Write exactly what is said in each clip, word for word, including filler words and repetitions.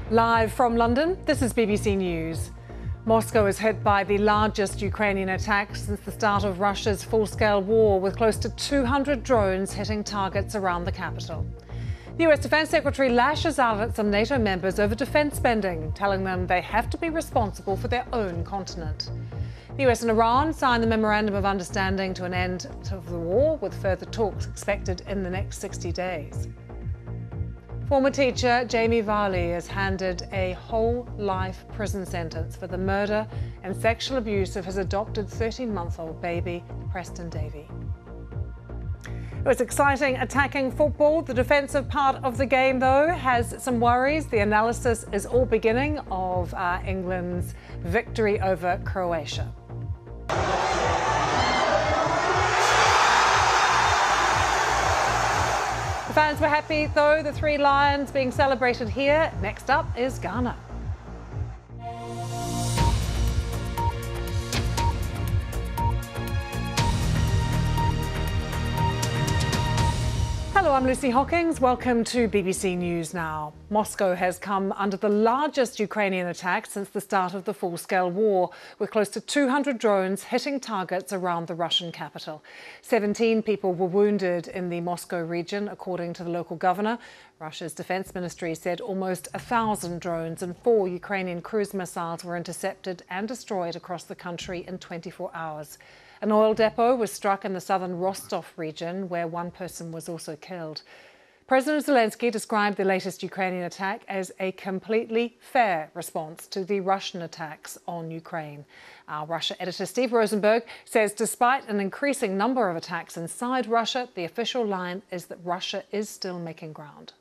Live from London, this is B B C News. Moscow is hit by the largest Ukrainian attack since the start of Russia's full-scale war, with close to two hundred drones hitting targets around the capital. The U S Defense Secretary lashes out at some NATO members over defense spending, telling them they have to be responsible for their own continent. The U S and Iran signed the Memorandum of Understanding to an end of the war, with further talks expected in the next sixty days. Former teacher Jamie Varley is handed a whole life prison sentence for the murder and sexual abuse of his adopted thirteen-month-old baby, Preston Davey. It was exciting attacking football. The defensive part of the game, though, has some worries. The analysis is all beginning of uh, England's victory over Croatia. The fans were happy, though, the three lions being celebrated here. Next up is Ghana. Hello, I'm Lucy Hockings. Welcome to B B C News Now. Moscow has come under the largest Ukrainian attack since the start of the full-scale war, with close to two hundred drones hitting targets around the Russian capital. seventeen people were wounded in the Moscow region, according to the local governor. Russia's defense ministry said almost a thousand drones and four Ukrainian cruise missiles were intercepted and destroyed across the country in twenty-four hours. An oil depot was struck in the southern Rostov region, where one person was also killed. President Zelensky described the latest Ukrainian attack as a completely fair response to the Russian attacks on Ukraine. Our Russia editor Steve Rosenberg says despite an increasing number of attacks inside Russia, the official line is that Russia is still making ground.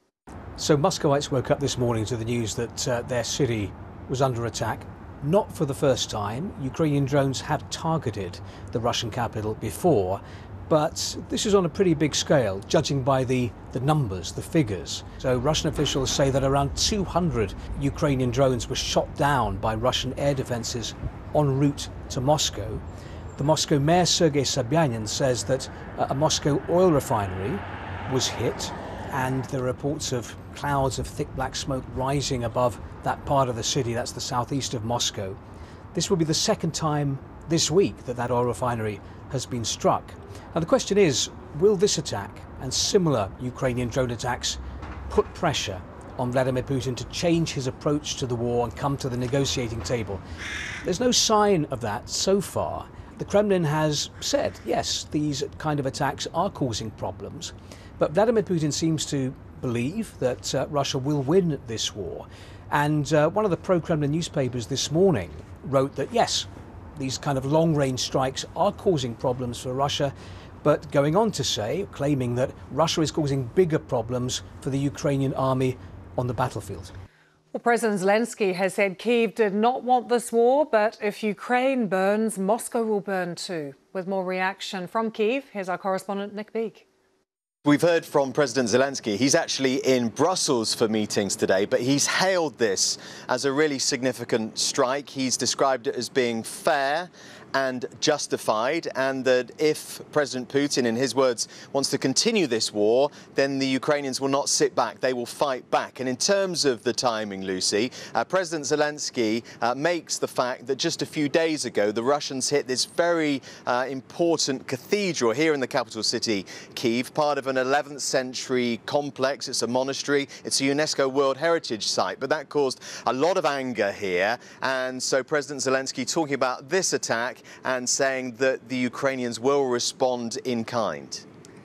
So Muscovites woke up this morning to the news that uh, their city was under attack. Not for the first time. Ukrainian drones have targeted the Russian capital before, but this is on a pretty big scale, judging by the, the numbers, the figures. So Russian officials say that around two hundred Ukrainian drones were shot down by Russian air defences en route to Moscow. The Moscow mayor, Sergei Sobyanin, says that a Moscow oil refinery was hit, and there are reports of clouds of thick black smoke rising above that part of the city. That's the southeast of Moscow. This will be the second time this week that that oil refinery has been struck. Now the question is, will this attack and similar Ukrainian drone attacks put pressure on Vladimir Putin to change his approach to the war and come to the negotiating table? There's no sign of that so far. The Kremlin has said, yes, these kind of attacks are causing problems, but Vladimir Putin seems to believe that uh, Russia will win this war. And uh, one of the pro-Kremlin newspapers this morning wrote that, yes, these kind of long-range strikes are causing problems for Russia, but going on to say, claiming that Russia is causing bigger problems for the Ukrainian army on the battlefield. Well, President Zelensky has said Kyiv did not want this war, but if Ukraine burns, Moscow will burn too. With more reaction from Kyiv, here's our correspondent Nick Beake. We've heard from President Zelensky. He's actually in Brussels for meetings today, but he's hailed this as a really significant strike. He's described it as being fair and justified, and that if President Putin, in his words, wants to continue this war, then the Ukrainians will not sit back, they will fight back. And in terms of the timing, Lucy, uh, President Zelensky uh, makes the fact that just a few days ago, the Russians hit this very uh, important cathedral here in the capital city, Kyiv, part of an eleventh century complex. It's a monastery, it's a UNESCO World Heritage Site, but that caused a lot of anger here. And so President Zelensky talking about this attack and saying that the Ukrainians will respond in kind.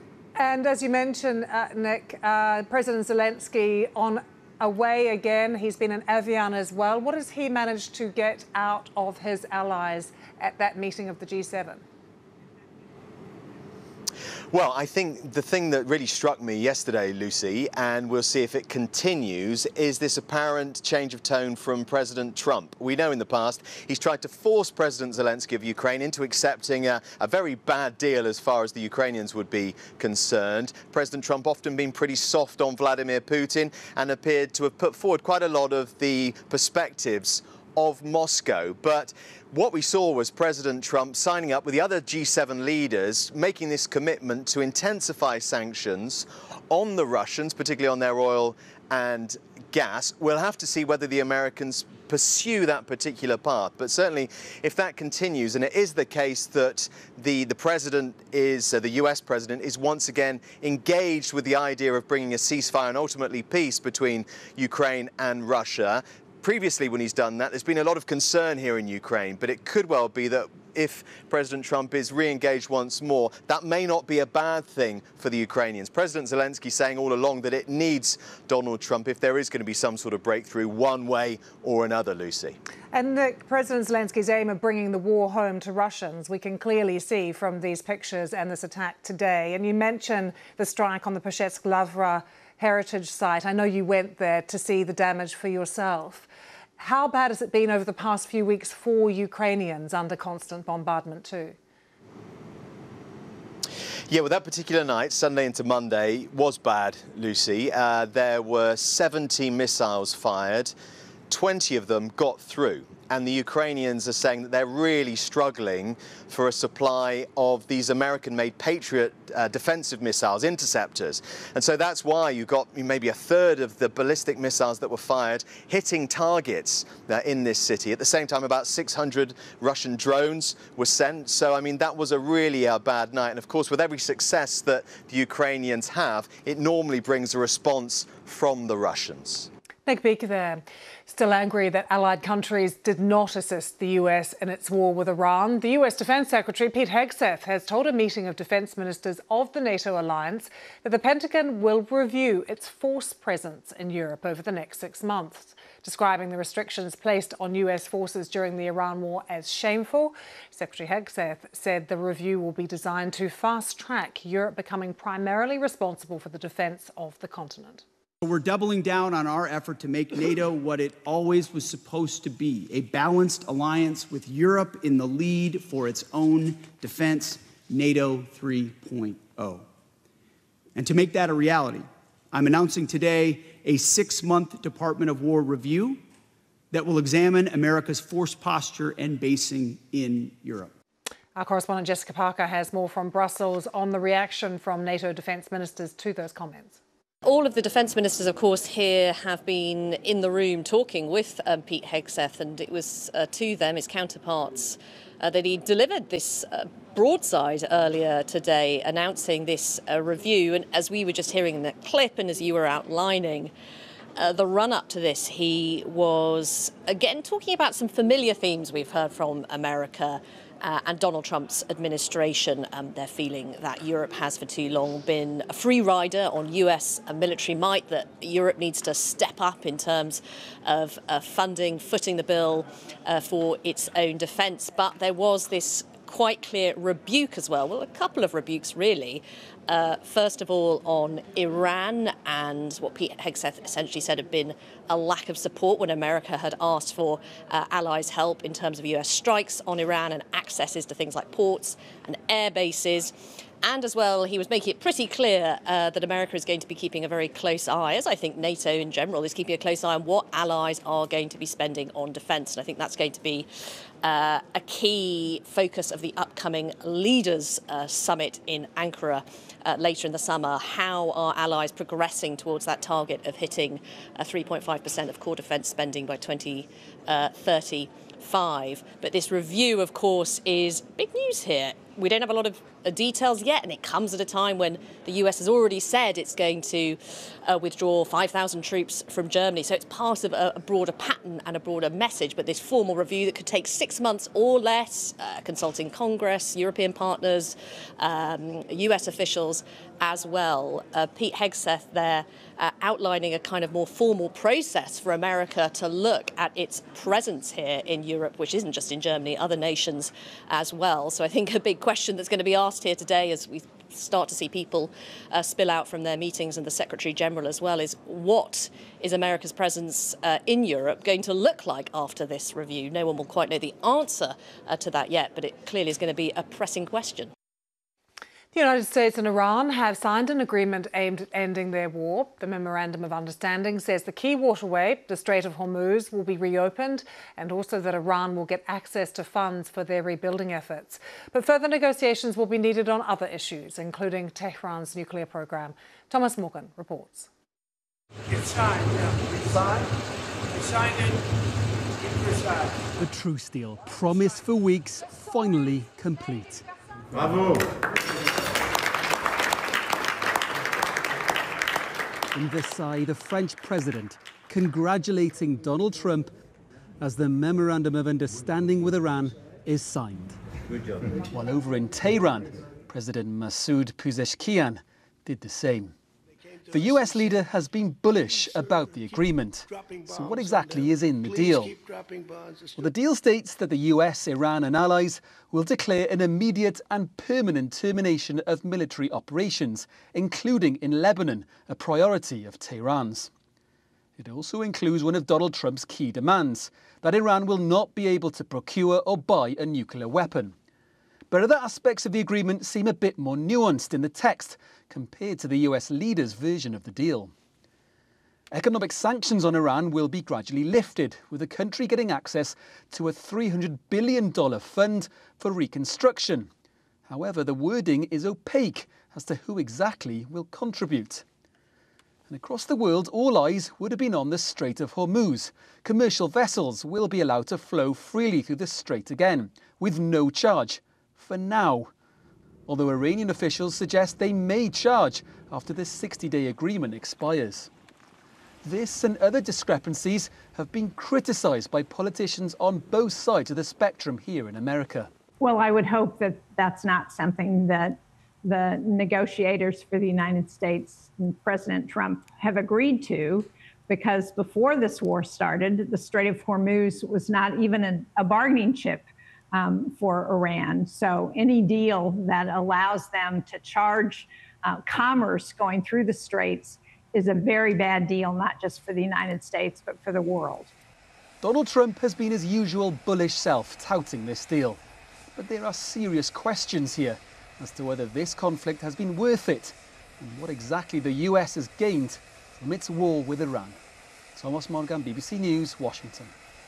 And as you mentioned, uh, Nick, uh, President Zelensky on away again. He's been in Evian as well. What has he managed to get out of his allies at that meeting of the G seven? Well, I think the thing that really struck me yesterday, Lucy, and we'll see if it continues, is this apparent change of tone from President Trump. We know in the past he's tried to force President Zelensky of Ukraine into accepting a, a very bad deal as far as the Ukrainians would be concerned. President Trump often been pretty soft on Vladimir Putin and appeared to have put forward quite a lot of the perspectives of Moscow. But what we saw was President Trump signing up with the other G seven leaders, making this commitment to intensify sanctions on the Russians, particularly on their oil and gas. We'll have to see whether the Americans pursue that particular path. But certainly, if that continues, and it is the case that the, the president is, uh, the U S president is once again engaged with the idea of bringing a ceasefire and ultimately peace between Ukraine and Russia. Previously, when he's done that, there's been a lot of concern here in Ukraine, but it could well be that if President Trump is re-engaged once more, that may not be a bad thing for the Ukrainians. President Zelensky saying all along that it needs Donald Trump if there is going to be some sort of breakthrough one way or another, Lucy. And the President Zelensky's aim of bringing the war home to Russians, we can clearly see from these pictures and this attack today. And you mentioned the strike on the Peshetsk Lavra heritage site. I know you went there to see the damage for yourself. How bad has it been over the past few weeks for Ukrainians under constant bombardment too? Yeah, well, that particular night, Sunday into Monday, was bad, Lucy. Uh, there were seventy missiles fired. twenty of them got through. And the Ukrainians are saying that they're really struggling for a supply of these American-made Patriot uh, defensive missiles, interceptors. And so that's why you got maybe a third of the ballistic missiles that were fired hitting targets uh, in this city. At the same time, about six hundred Russian drones were sent. So, I mean, that was a really uh, bad night. And of course, with every success that the Ukrainians have, it normally brings a response from the Russians. Nick Beaker there. Still angry that allied countries did not assist the U S in its war with Iran. The U S Defence Secretary Pete Hegseth has told a meeting of defence ministers of the NATO alliance that the Pentagon will review its force presence in Europe over the next six months, describing the restrictions placed on U S forces during the Iran war as shameful. Secretary Hegseth said the review will be designed to fast-track Europe becoming primarily responsible for the defence of the continent. We're doubling down on our effort to make NATO what it always was supposed to be, a balanced alliance with Europe in the lead for its own defense, NATO three point oh. And to make that a reality, I'm announcing today a six-month Department of War review that will examine America's force posture and basing in Europe. Our correspondent Jessica Parker has more from Brussels on the reaction from NATO defence ministers to those comments. All of the defence ministers, of course, here have been in the room talking with um, Pete Hegseth, and it was uh, to them, his counterparts, uh, that he delivered this uh, broadside earlier today, announcing this uh, review. And as we were just hearing in the clip, and as you were outlining, uh, the run-up to this, he was, again, talking about some familiar themes we've heard from America Uh, and Donald Trump's administration. Um, they're feeling that Europe has for too long been a free rider on U S military might, that Europe needs to step up in terms of uh, funding, footing the bill uh, for its own defence. But there was this quite clear rebuke as well. Well, a couple of rebukes, really. Uh, first of all, on Iran and what Pete Hegseth essentially said had been a lack of support when America had asked for uh, allies' help in terms of U S strikes on Iran and accesses to things like ports and air bases. And as well, he was making it pretty clear uh, that America is going to be keeping a very close eye, as I think NATO in general is keeping a close eye on what allies are going to be spending on defence. And I think that's going to be uh, a key focus of the upcoming Leaders uh, Summit in Ankara uh, later in the summer. How are allies progressing towards that target of hitting uh, three point five percent of core defence spending by twenty thirty-five? But this review, of course, is big news here. We don't have a lot of uh, details yet, and it comes at a time when the U S has already said it's going to uh, withdraw five thousand troops from Germany. So it's part of a, a broader pattern and a broader message. But this formal review that could take six months or less, uh, consulting Congress, European partners, um, U S officials as well. Uh, Pete Hegseth there uh, outlining a kind of more formal process for America to look at its presence here in Europe, which isn't just in Germany, other nations as well. So I think a big question that's going to be asked here today as we start to see people uh, spill out from their meetings, and the Secretary General as well, is what is America's presence uh, in Europe going to look like after this review? No one will quite know the answer uh, to that yet, but it clearly is going to be a pressing question. The United States and Iran have signed an agreement aimed at ending their war. The Memorandum of Understanding says the key waterway, the Strait of Hormuz, will be reopened, and also that Iran will get access to funds for their rebuilding efforts. But further negotiations will be needed on other issues, including Tehran's nuclear program. Thomas Morgan reports. It's signed, yeah. It's signed? We signed it. It was signed. The truce deal, promised for weeks, finally complete. Bravo! In Versailles, the French president congratulating Donald Trump as the Memorandum of Understanding with Iran is signed. Good job. While over in Tehran, President Masoud Pezeshkian did the same. The U S leader has been bullish about the agreement. So what exactly is in the deal? Well, the deal states that the U S, Iran and allies will declare an immediate and permanent termination of military operations, including in Lebanon, a priority of Tehran's. It also includes one of Donald Trump's key demands, that Iran will not be able to procure or buy a nuclear weapon. But other aspects of the agreement seem a bit more nuanced in the text compared to the U S leader's version of the deal. Economic sanctions on Iran will be gradually lifted, with the country getting access to a three hundred billion dollars fund for reconstruction. However, the wording is opaque as to who exactly will contribute. And across the world, all eyes would have been on the Strait of Hormuz. Commercial vessels will be allowed to flow freely through the strait again, with no charge. For now, although Iranian officials suggest they may charge after the sixty-day agreement expires. This and other discrepancies have been criticised by politicians on both sides of the spectrum here in America. Well, I would hope that that's not something that the negotiators for the United States and President Trump have agreed to, because before this war started, the Strait of Hormuz was not even a, a bargaining chip Um, for Iran. So any deal that allows them to charge uh, commerce going through the straits is a very bad deal, not just for the United States, but for the world. Donald Trump has been his usual bullish self touting this deal. But there are serious questions here as to whether this conflict has been worth it and what exactly the U S has gained from its war with Iran. Thomas Morgan, B B C News, Washington.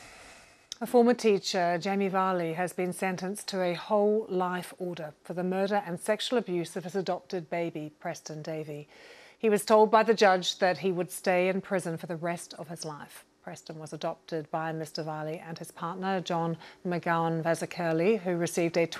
A former teacher, Jamie Varley, has been sentenced to a whole life order for the murder and sexual abuse of his adopted baby, Preston Davey. He was told by the judge that he would stay in prison for the rest of his life. Preston was adopted by Mister Varley and his partner, John McGowan Vazacurley, who received a